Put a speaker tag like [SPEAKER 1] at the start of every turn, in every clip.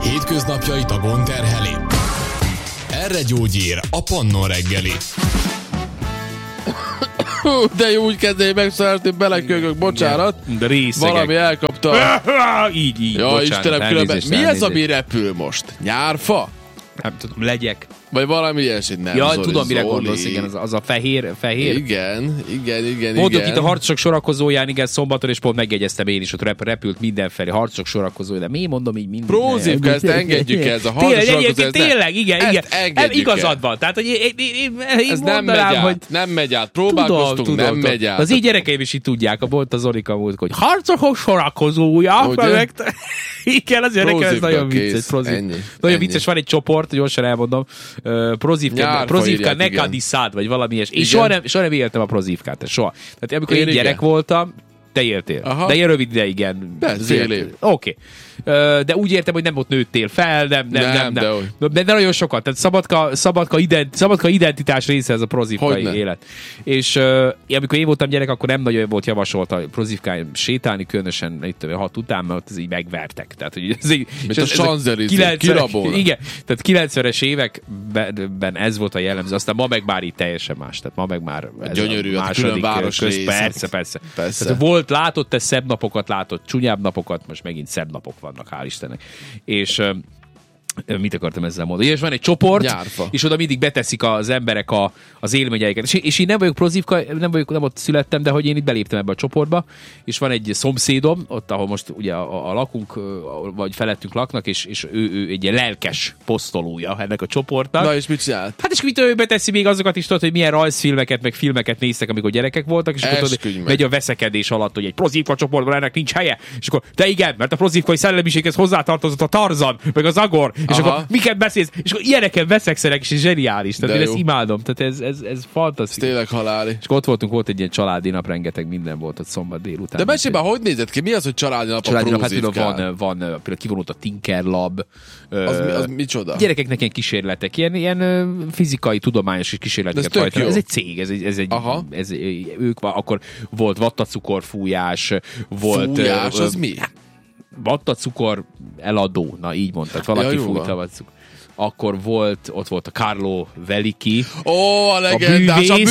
[SPEAKER 1] Hétköznapjait a gond terheli. Erre gyógyír a Pannon reggeli.
[SPEAKER 2] De jó, úgy kezdeni megszólálni, belekögök, bocsánat.
[SPEAKER 3] De részegek.
[SPEAKER 2] Valami elkapta.
[SPEAKER 3] Így,
[SPEAKER 2] Ja,
[SPEAKER 3] bocsánat,
[SPEAKER 2] Istenem, különben. Mi ez,
[SPEAKER 3] elnézést.
[SPEAKER 2] ami repül most? Nyárfa?
[SPEAKER 3] Nem tudom, legyek.
[SPEAKER 2] Vagy valami ilyesmit? Nem,
[SPEAKER 3] Ja,
[SPEAKER 2] Zoli,
[SPEAKER 3] tudom, mire
[SPEAKER 2] Zoli.
[SPEAKER 3] gondolsz, igen, az a fehér.
[SPEAKER 2] Igen.
[SPEAKER 3] Mondjuk itt a harcosok sorakozóján, igen, szombaton, és pont megjegyeztem én is, ott repült mindenfelé, harcosok sorakozója, de mi mondom így minden.
[SPEAKER 2] Prózivka, ezt engedjük el, ez a harcos sorakozó.
[SPEAKER 3] Tényleg, igen. Igazad van. Tehát, hogy én
[SPEAKER 2] ez nem megy
[SPEAKER 3] mondanám,
[SPEAKER 2] át,
[SPEAKER 3] hogy
[SPEAKER 2] nem megy át. Próbálkoztunk, nem megy át.
[SPEAKER 3] Az így gyerekeim is így tudják, volt az Zorika múlt, hogy harcosok sorakozója. Igen, azért nekem ez nagyon vicces. Nagyon vicces, van egy csoport, gyorsan elmondom. Prozivka Nekadiszád, vagy valami ilyes. Én soha nem éltem a Prozivkát, soha. Tehát amikor én gyerek voltam, te éltél. Aha. De ilyen rövid ideig, igen.
[SPEAKER 2] Fél év.
[SPEAKER 3] Oké. De úgy értem, hogy nem ott nőttél fel, nem. De nagyon sokat. Tehát szabadka identitás része ez a prozivkai élet. És amikor én voltam gyerek, akkor nem nagyon volt javasolt a prozivkán sétálni, különösen itt 6 után, mert ott ez így megvertek. Tehát, hogy ez így,
[SPEAKER 2] mint a Sanzelizé, kirabol.
[SPEAKER 3] Igen, tehát 90-es években ez volt a jellemző, aztán ma meg már így teljesen más. Tehát ma meg már ez
[SPEAKER 2] gyönyörű,
[SPEAKER 3] a második
[SPEAKER 2] városrész.
[SPEAKER 3] Persze. Tehát látott te szebb napokat, látott csúnyább napokat, most megint szebb napok vannak, hál' Istennek. És mit akartam ezzel mondani? És van egy csoport,
[SPEAKER 2] Nyárfa.
[SPEAKER 3] És oda mindig beteszik az emberek az élményeiket. És én nem vagyok prozivka, nem ott születtem, de hogy én itt beléptem ebbe a csoportba, és van egy szomszédom, ott, ahol most ugye a lakunk, vagy felettünk laknak, és ő egy ilyen lelkes posztolója ennek a csoportnak.
[SPEAKER 2] Na és mit csinált?
[SPEAKER 3] Hát és mit ő beteszi még azokat is, tudod, hogy milyen rajzfilmeket, meg filmeket néztek, amikor gyerekek voltak, és akkor tudod, megy a veszekedés alatt, hogy egy prozivka csoportban ennek nincs helye, és akkor de igen, mert a prozivkai szellemiséghez hozzátartozott a Tarzan, meg az Agor, és akkor miket beszélsz, és akkor ilyeneken veszekszenek, és zseniális. Tehát én ezt imádom, tehát ez fantasztikus.
[SPEAKER 2] Tényleg haláli.
[SPEAKER 3] És ott volt egy ilyen családi nap, rengeteg minden volt ott szombat délután.
[SPEAKER 2] De mesélj már, hogy nézett ki? Mi az, hogy családi nap a Prózivkán?
[SPEAKER 3] Hát van például kivonult a Tinker Lab.
[SPEAKER 2] Az micsoda?
[SPEAKER 3] Gyerekeknek ilyen kísérletek, ilyen fizikai, tudományos kísérleteket hajtanak. Ez egy cég, ők akkor volt vattacukorfújás, volt...
[SPEAKER 2] Fújás, az mi?
[SPEAKER 3] Vattacukor eladó, na így mondtad, valaki fújta vattacukor. Akkor ott volt a Carlo Veliki.
[SPEAKER 2] Ó, a legendás, a bűvész.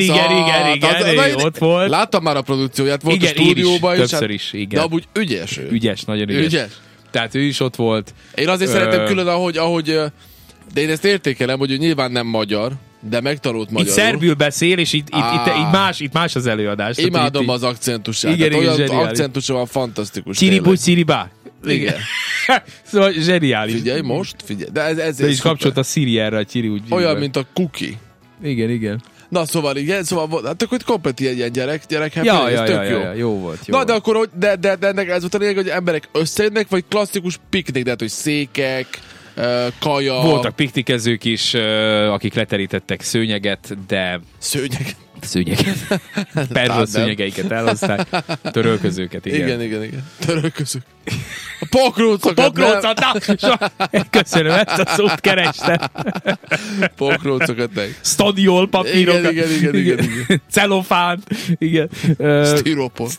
[SPEAKER 3] Igen, ott volt.
[SPEAKER 2] Láttam már a produkcióját, volt
[SPEAKER 3] igen,
[SPEAKER 2] a stúdióban is.
[SPEAKER 3] Többször is, igen.
[SPEAKER 2] De amúgy ügyes ő.
[SPEAKER 3] Ügyes, nagyon ügyes. Tehát ő is ott volt.
[SPEAKER 2] Én azért szeretem külön, ahogy de én ezt értékelem, hogy ő nyilván nem magyar, de megtanult magyarul.
[SPEAKER 3] Itt szerbül beszél, és itt más az előadás.
[SPEAKER 2] Imádom az akcentusát. Igen, olyan akcentusa van, fantasztikus.
[SPEAKER 3] Csiribá.
[SPEAKER 2] Igen.
[SPEAKER 3] Szóval zseniális.
[SPEAKER 2] Figyelj. De ez
[SPEAKER 3] de is kapcsolt a Siri-erre, a Csiri úgy.
[SPEAKER 2] Olyan, mint a Cookie.
[SPEAKER 3] Igen.
[SPEAKER 2] Na, szóval hát akkor itt komplet ilyen gyerek
[SPEAKER 3] jó volt.
[SPEAKER 2] Na, de akkor, de ennek ez volt a lényeg, hogy emberek összejönnek, vagy klasszikus piknik, tehát, hogy székek, kaja.
[SPEAKER 3] Voltak piknikezők is, akik leterítettek szőnyeget, de...
[SPEAKER 2] Szőnyeget?
[SPEAKER 3] Perzsa szőnyegeiket elhozták. Törölközőket, igen.
[SPEAKER 2] Igen. Törölközők. A pokrócokat,
[SPEAKER 3] köszönöm, ezt a szót kerestem.
[SPEAKER 2] Pokrócokat meg.
[SPEAKER 3] Stadiol papírokat.
[SPEAKER 2] Igen.
[SPEAKER 3] Celofánt. Igen.
[SPEAKER 2] Stiropor.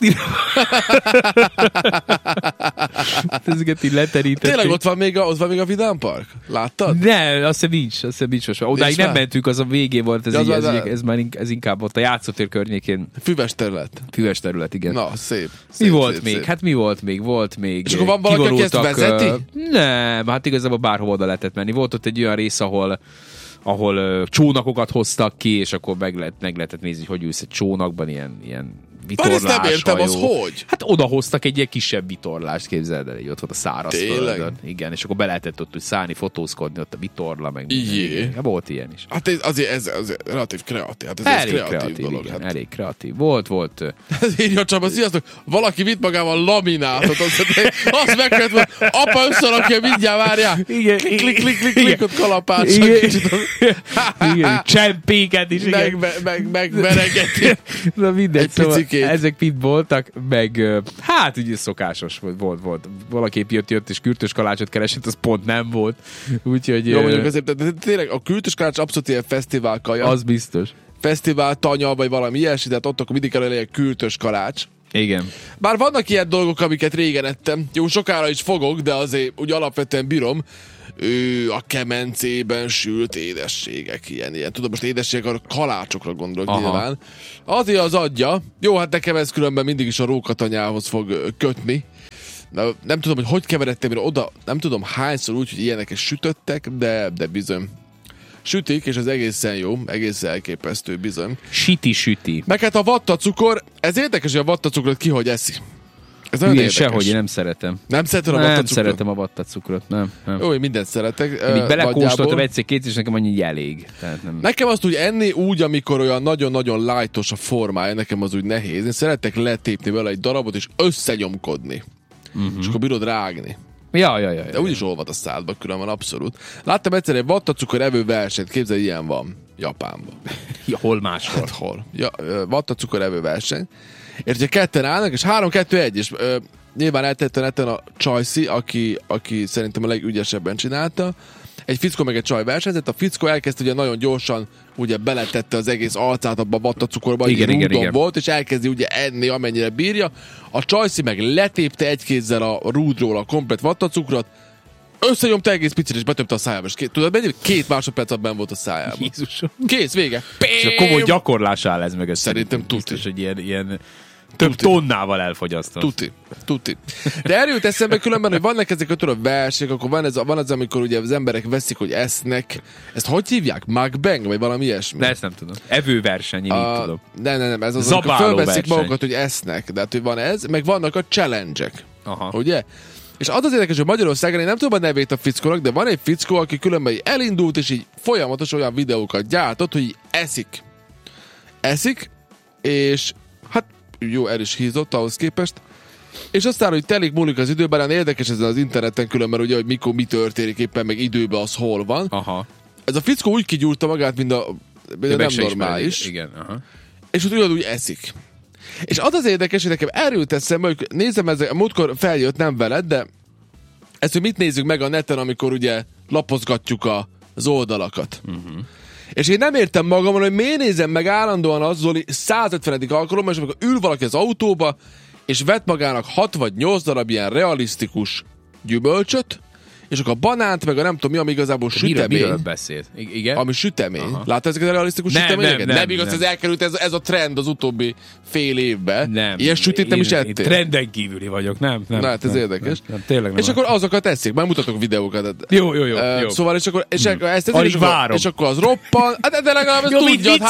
[SPEAKER 3] Ezeket így leterítették.
[SPEAKER 2] Tényleg ott van még a Vidám Park? Láttad?
[SPEAKER 3] Ne, azt hiszem nincs most. Odáig nem mentünk, az a végén volt, ez inkább ott a játszótér környékén.
[SPEAKER 2] Füves terület, igen. Na, szép.
[SPEAKER 3] Mi volt még? Hát mi volt még? És
[SPEAKER 2] akkor van valaki, aki ezt vezeti?
[SPEAKER 3] Nem, hát igazából bárhova oda lehetett menni. Volt ott egy olyan rész, ahol csónakokat hoztak ki, és akkor meg lehetett nézni, hogy ülsz egy csónakban, ilyen vitorlás.
[SPEAKER 2] Bár ezt nem értem, az hogy?
[SPEAKER 3] Hát odahoztak egy ilyen kisebb vitorlást, képzeld el, ott volt a szárazföldön. Igen, és akkor be lehetett ott szállni, fotózkodni, ott a vitorla, meg minden. Volt ilyen is.
[SPEAKER 2] Hát ez relatív kreatív. Hát
[SPEAKER 3] elég kreatív dolog. Igen, elég kreatív. Volt.
[SPEAKER 2] Ez így a Csaba, sziasztok! Valaki vitt magával laminátot, azt megkövet, apa összerakja, mindjárt várjál. Igen. Klik, ott kalapács.
[SPEAKER 3] Igen, csempéket is.
[SPEAKER 2] Meg veregeti.
[SPEAKER 3] Na mindegy, szóval ezek mind voltak, meg hát ugye szokásos volt. Valaki jött és kürtös kalácsot keresett, az pont nem volt. Úgyhogy...
[SPEAKER 2] Jó, mondjuk azért, de tényleg a kürtös kalács abszolút ilyen fesztivál kaja.
[SPEAKER 3] Az biztos.
[SPEAKER 2] Fesztivál tanya, vagy valami ilyesmi, tehát ott akkor mindig kell egy kürtös kalács.
[SPEAKER 3] Igen.
[SPEAKER 2] Bár vannak ilyen dolgok, amiket régen ettem. Jó, sokára is fogok, de azért úgy alapvetően bírom. A kemencében sült édességek, ilyen. Tudom, most édességek, arra kalácsokra gondolok nyilván. Azért az adja. Jó, hát nekem ez különben mindig is a rókatanyához fog kötni. Nem tudom, hogy keveredtem oda, nem tudom hányszor úgy, hogy ilyeneket sütöttek, de bizony. Sütik, és ez egészen jó, egészen elképesztő, bizony.
[SPEAKER 3] Süti.
[SPEAKER 2] Meg hát a vattacukor, ez érdekes, hogy a vattacukrot ki hogy eszi. Ez nagyon érdekes.
[SPEAKER 3] Sehogy, én nem szeretem.
[SPEAKER 2] Nem szeretem a vattacukrot?
[SPEAKER 3] Nem szeretem a vattacukrot, nem.
[SPEAKER 2] Jó, én mindent szeretek.
[SPEAKER 3] Én belekóstoltam egyszer-két, és nekem annyi elég. Tehát nem.
[SPEAKER 2] Nekem azt úgy enni úgy, amikor olyan nagyon-nagyon lightos a formája, nekem az úgy nehéz. Én szeretek letépni vele egy darabot, és összenyomkodni. És akkor bírod rágni.
[SPEAKER 3] Ja.
[SPEAKER 2] De úgyis olvad a szádba, különben abszolút. Láttam egyszer egy vattacukor evő versenyt, képzelj, ilyen van Japánban.
[SPEAKER 3] Ja, hol máshol?
[SPEAKER 2] Hát hol? Ja, vattacukor evő verseny. És ugye ketten állnak, és 3-2-1, és nyilván eltette neten a Csajci, aki szerintem a legügyesebben csinálta. Egy fickó meg egy csaj versenyzett, a fickó elkezdte ugye nagyon gyorsan, ugye beletette az egész arcát abba a vattacukorba, igen. volt, és elkezdi ugye enni, amennyire bírja. A Csajci meg letépte egy kézzel a rúdról a komplet vattacukrot, összenyomta egész picit, és betöpte a szájába. És tudod, mennyi? 2 másodperc abban volt a szájába.
[SPEAKER 3] Jézusom.
[SPEAKER 2] Kész, vége.
[SPEAKER 3] És a komoly gyakorlás áll ez meg.
[SPEAKER 2] Szerintem tuti.
[SPEAKER 3] És egy ilyen több tonnával elfogyasztott.
[SPEAKER 2] Tuti. De erről eszembe különben, hogy vannak ezek a versenyek, akkor van az, amikor ugye az emberek veszik, hogy esznek. Ezt hogy hívják? Mukbang? Vagy valami ilyesmi?
[SPEAKER 3] De ezt nem tudom. Evőverseny, én így tudom.
[SPEAKER 2] Nem. Ez az, amikor fölveszik magukat, hogy esznek. De hát, hogy van ez, meg vannak a challenge-ek. Ugye? És az érdekes, hogy Magyarországon, én nem tudom a nevét a fickónak, de van egy fickó, aki különben elindult, és így folyamatos olyan videókat gyártott, hogy így eszik, és hát jó, el is hízott ahhoz képest. És aztán, hogy telik múlik az időben, nagyon érdekes ezen az interneten különben, ugye, hogy mikor mi történik éppen, meg időben az hol van.
[SPEAKER 3] Aha.
[SPEAKER 2] Ez a fickó úgy kigyúrta magát, mint a nem normális.
[SPEAKER 3] Igen, aha.
[SPEAKER 2] És úgy eszik. És az érdekes, hogy nekem erről teszem, hogy nézem, a múltkor feljött, nem veled, de ezt, hogy mit nézzük meg a neten, amikor ugye lapozgatjuk az oldalakat. És én nem értem magamon, hogy miért nézem meg állandóan az Zoli 150. alkalommal, és amikor ül valaki az autóba, és vett magának 6 vagy 8 darab ilyen realisztikus gyümölcsöt, és akkor a banánt, meg a nem tudom mi, ami igazából sütemény.
[SPEAKER 3] Miről beszél? Igen?
[SPEAKER 2] Ami sütemény. Látod ezeket a realisztikus süteményeket? Nem igaz, ez elkerült, ez a trend az utóbbi fél évben.
[SPEAKER 3] Nem.
[SPEAKER 2] Ilyen sütét nem is ettél.
[SPEAKER 3] Én trenden kívüli vagyok, nem.
[SPEAKER 2] Na, hát ez érdekes.
[SPEAKER 3] Nem, tényleg nem.
[SPEAKER 2] És akkor azokat eszik, majd mutatok videókat.
[SPEAKER 3] Jó.
[SPEAKER 2] Szóval, és akkor ezt
[SPEAKER 3] várom.
[SPEAKER 2] És akkor az roppan. Hát de legalább ezt tudjad.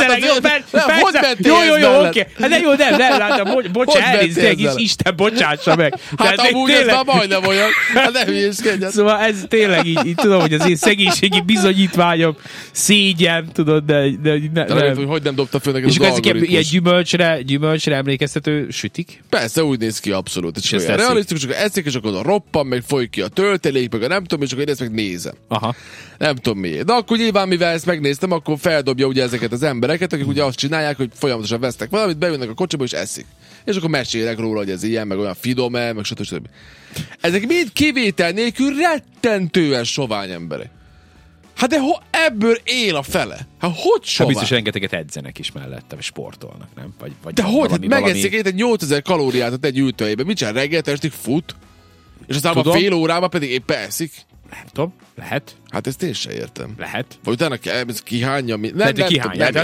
[SPEAKER 3] Hogy mentél jó, oké. Hát de jó, nem, látom, bocsánat, elnézést, Isten bocsássa meg.
[SPEAKER 2] Hát amúgy ez már majdnem olyan. Hát ne hülyéskedj.
[SPEAKER 3] Szóval ez tényleg így tudom, hogy az én szegénységi bizonyítványom szégyen, tudod, de nem.
[SPEAKER 2] Hogy nem dobta föl neked az
[SPEAKER 3] algoritmus. És ilyen gyümölcsre emlékeztető sütik?
[SPEAKER 2] Persze, úgy néz ki abszolút. És olyan realisztikus, akkor eszik, és akkor a roppan, meg folyik ki a töltelék, meg a nem tudom, és akkor én ezt meg nézem.
[SPEAKER 3] Aha.
[SPEAKER 2] Nem tudom miért. De akkor nyilván, mivel ezt megnéztem, akkor feldobja ugye ezeket az embereket, akik ugye azt csinálják, hogy folyamatosan vesznek valamit, beülnek a kocsiba és eszik. És akkor mesélek róla, hogy ez ilyen, meg olyan fidome, meg stb. Ezek mind kivétel nélkül rettentően sovány emberek. Hát de ebből él a fele? Hát hogy sovány?
[SPEAKER 3] Hát biztos rengeteget edzenek is mellette, vagy sportolnak, nem? Vagy
[SPEAKER 2] de hogy? Hát megeszik egy 8000 kalóriát egy ültőjében. Mit csinál? Reggel estig fut? És aztán a fél órában pedig éppen eszik?
[SPEAKER 3] Nem tudom, lehet.
[SPEAKER 2] Hát ezt én sem értem.
[SPEAKER 3] Lehet.
[SPEAKER 2] Vagy utána kihányja.
[SPEAKER 3] Nem kihányja.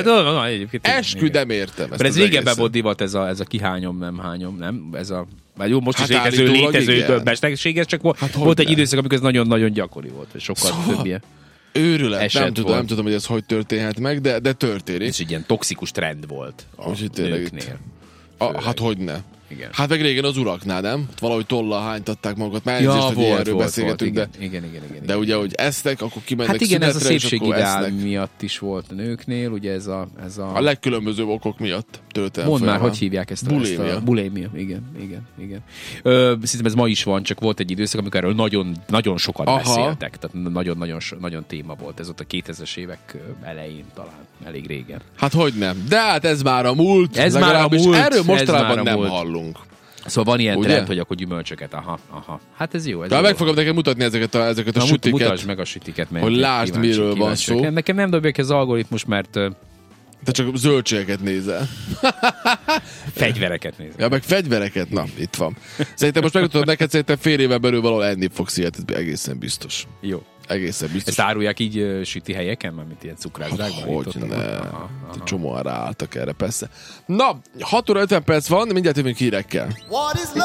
[SPEAKER 2] Eskü nem értem.
[SPEAKER 3] Ez régebben volt divat ez a kihányom, nem hányom, nem? Ez a... Már jó, most is létező mesterséges, csak volt egy időszak, amikor ez nagyon-nagyon gyakori volt, és sokkal több ilyen.
[SPEAKER 2] Őrület. Nem tudom, hogy ez hogy történhet meg, de történik.
[SPEAKER 3] Ez egy ilyen toxikus trend volt a nőknél.
[SPEAKER 2] Hát hogyne.
[SPEAKER 3] Igen.
[SPEAKER 2] Hát meg régen az uraknál, nem? Valahogy tollal hánytatták magukat. Már elnézést, hogy erről beszélgetünk, de...
[SPEAKER 3] Igen.
[SPEAKER 2] De ugye, hogy esznek, akkor kimennek
[SPEAKER 3] hát igen,
[SPEAKER 2] szünetre,
[SPEAKER 3] ez a szépségideál miatt is volt a nőknél, ugye ez a...
[SPEAKER 2] A legkülönbözőbb okok miatt történt.
[SPEAKER 3] Mondd már, hogy hívják ezt?
[SPEAKER 2] Bulémia.
[SPEAKER 3] Bulémia, igen. Szerintem ez ma is van, csak volt egy időszak, amikor erről nagyon sokat beszéltek. Tehát nagyon téma volt. Ez ott a 2000-es évek elején talán. Elég régen.
[SPEAKER 2] Hát hogy nem. De hát ez már a múlt.
[SPEAKER 3] Ez már a múlt.
[SPEAKER 2] Erről mostanában nem hallunk.
[SPEAKER 3] Szóval van ilyen trend, hogy akkor gyümölcsöket. Aha. Hát ez jó.
[SPEAKER 2] De meg fogom neked mutatni ezeket a sütiket.
[SPEAKER 3] Mutasd meg a sütiket.
[SPEAKER 2] Hogy lásd, miről van szó.
[SPEAKER 3] Nekem nem dobják az algoritmus, mert...
[SPEAKER 2] Te csak zöldségeket nézel.
[SPEAKER 3] Fegyvereket nézem.
[SPEAKER 2] Ja, meg fegyvereket, na, itt van. Szerintem most megmutatom neked, szerintem fél éven belül valahol enni fogsz ilyet, ez egészen biztos.
[SPEAKER 3] Jó.
[SPEAKER 2] Egészen biztos.
[SPEAKER 3] Ezt árulják így süti helyeken, már mint ilyen cukrászdákban?
[SPEAKER 2] Hogy ne. Csomóan ráálltak erre, persze. Na, 6 óra 50 perc van, mindjárt jövünk hírekkel.